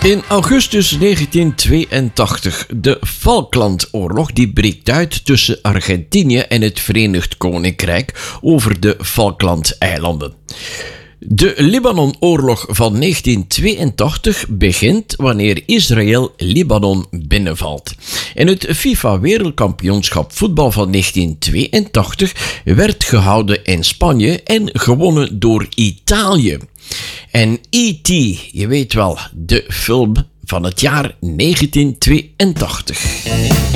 In augustus 1982, de Falklandoorlog die breekt uit tussen Argentinië en het Verenigd Koninkrijk over de Falklandeilanden. De Libanonoorlog van 1982 begint wanneer Israël Libanon binnenvalt. En het FIFA-wereldkampioenschap voetbal van 1982 werd gehouden in Spanje en gewonnen door Italië. En E.T., je weet wel, de film van het jaar 1982.